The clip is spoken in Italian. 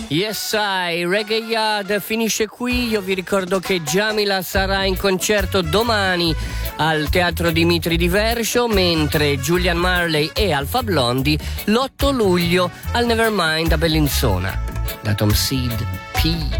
Yes, I, Reggae Yard finisce qui. Io vi ricordo che Djamila sarà in concerto domani al Teatro Dimitri di Versio, mentre Julian Marley e Alpha Blondy l'8 luglio al Nevermind a Bellinzona. Da Tom Seed, P.